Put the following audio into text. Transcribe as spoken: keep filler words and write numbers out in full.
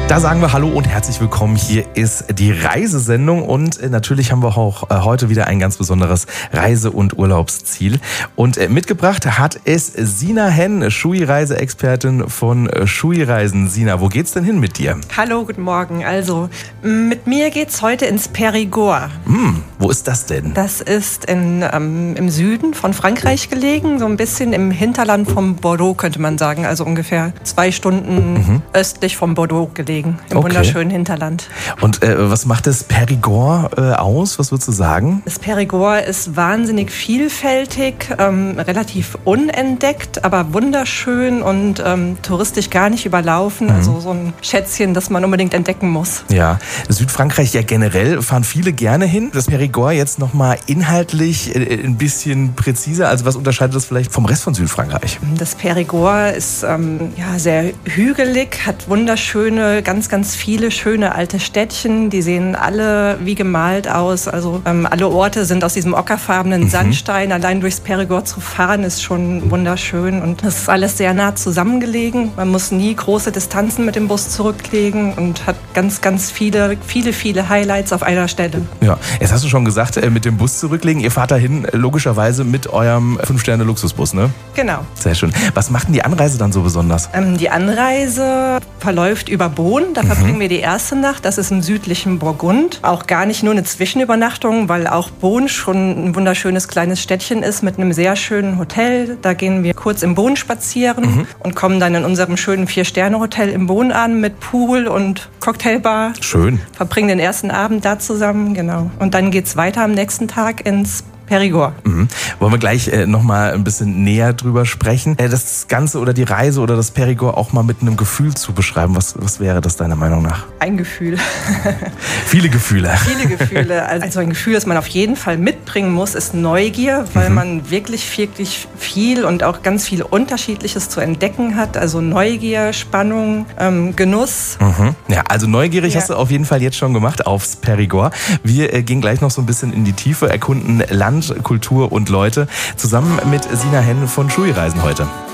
Da sagen wir Hallo und herzlich willkommen. Hier ist die Reisesendung und natürlich haben wir auch heute wieder ein ganz besonderes Reise- und Urlaubsziel. Und mitgebracht hat es Sina Henn, Schui-Reiseexpertin von Schui Reisen. Sina, wo geht's denn hin mit dir? Hallo, guten Morgen. Also, mit mir geht's heute ins Périgord. Hm, wo ist das denn? Das ist in, ähm, im Süden von Frankreich gelegen, so ein bisschen im Hinterland von Bordeaux, könnte man sagen. Also ungefähr zwei Stunden mhm. östlich von Bordeaux gelegen. Im okay. wunderschönen Hinterland. Und äh, was macht das Périgord äh, aus? Was würdest du sagen? Das Périgord ist wahnsinnig vielfältig, ähm, relativ unentdeckt, aber wunderschön und ähm, touristisch gar nicht überlaufen. Mhm. Also so ein Schätzchen, das man unbedingt entdecken muss. Ja, Südfrankreich ja generell fahren viele gerne hin. Das Périgord jetzt nochmal inhaltlich äh, ein bisschen präziser. Also was unterscheidet das vielleicht vom Rest von Südfrankreich? Das Périgord ist ähm, ja, sehr hügelig, hat wunderschöne ganz, ganz viele schöne alte Städtchen. Die sehen alle wie gemalt aus. Also ähm, alle Orte sind aus diesem ockerfarbenen mhm. Sandstein. Allein durchs Périgord zu fahren ist schon wunderschön. Und es ist alles sehr nah zusammengelegen. Man muss nie große Distanzen mit dem Bus zurücklegen und hat ganz, ganz viele, viele, viele Highlights auf einer Stelle. Ja, jetzt hast du schon gesagt, mit dem Bus zurücklegen. Ihr fahrt dahin logischerweise mit eurem fünf Sterne Luxusbus, ne? Genau. Sehr schön. Was macht denn die Anreise dann so besonders? Ähm, die Anreise verläuft über Bohn. Da mhm. verbringen wir die erste Nacht. Das ist im südlichen Burgund. Auch gar nicht nur eine Zwischenübernachtung, weil auch Bohn schon ein wunderschönes kleines Städtchen ist mit einem sehr schönen Hotel. Da gehen wir kurz im Bohn spazieren mhm. und kommen dann in unserem schönen Vier-Sterne-Hotel im Bohn an mit Pool und Cocktailbar. Schön. Verbringen den ersten Abend da zusammen, genau. Und dann geht's weiter am nächsten Tag ins Périgord. Mhm. Wollen wir gleich äh, noch mal ein bisschen näher drüber sprechen. Äh, das Ganze oder die Reise oder das Périgord auch mal mit einem Gefühl zu beschreiben. Was, was wäre das deiner Meinung nach? Ein Gefühl. Viele Gefühle. Viele Gefühle. Also ein Gefühl, das man auf jeden Fall mitbringen muss, ist Neugier, weil mhm. man wirklich, wirklich viel und auch ganz viel Unterschiedliches zu entdecken hat. Also Neugier, Spannung, ähm, Genuss. Mhm. Ja, also neugierig ja. hast du auf jeden Fall jetzt schon gemacht aufs Périgord. Wir äh, gehen gleich noch so ein bisschen in die Tiefe, erkunden Land, Kultur und Leute. Zusammen mit Sina Henn von Schui Reisen heute.